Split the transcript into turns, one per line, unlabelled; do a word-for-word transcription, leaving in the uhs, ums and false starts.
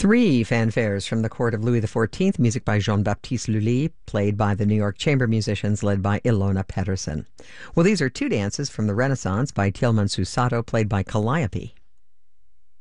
Three fanfares from the court of Louis the fourteenth, music by Jean-Baptiste Lully, played by the New York Chamber Musicians, led by Ilona Pedersen. Well, these are two dances from the Renaissance by Tielman Susato, played by Calliope.